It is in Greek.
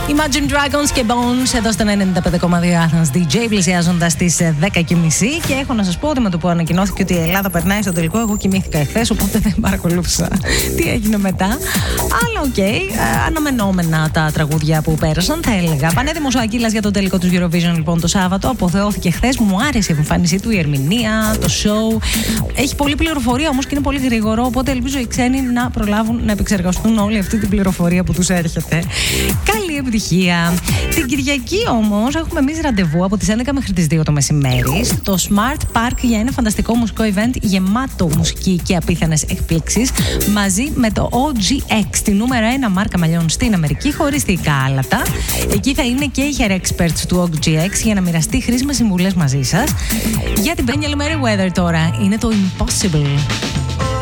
Imagine Dragons και Bones εδώ στο 95,2 Athens DJ, πλησιάζοντας τις 10:30. Και έχω να σας πω ότι με το που ανακοινώθηκε ότι η Ελλάδα περνάει στο τελικό, εγώ κοιμήθηκα εχθές, οπότε δεν παρακολούθησα τι έγινε μετά. Αλλά οκ, αναμενόμενα τα τραγούδια που πέρασαν, θα έλεγα. Πανέτοιμος ο Ακύλας για το τελικό του Eurovision λοιπόν το Σάββατο. Αποθεώθηκε χθες, μου άρεσε η εμφάνισή του, η ερμηνεία, το show. Έχει πολλή πληροφορία όμως και είναι πολύ γρήγορο, οπότε ελπίζω οι ξένοι να προλάβουν να επεξεργαστούν όλη αυτή την πληροφορία που τους έρχεται. Καλή επιτυχία. Την Κυριακή όμως έχουμε εμείς ραντεβού από τις 11 μέχρι τις 2 το μεσημέρι στο Smart Park για ένα φανταστικό μουσικό event γεμάτο μουσική και απίθανες εκπλήξεις μαζί με το OGX, τη νούμερα 1 μάρκα μαλλιών στην Αμερική, χωριστικά άλατα. Εκεί θα είναι και οι hair experts του OGX για να μοιραστεί χρήσιμες συμβουλές μαζί σας. Για την Benjamin Merriweather τώρα είναι το Impossible.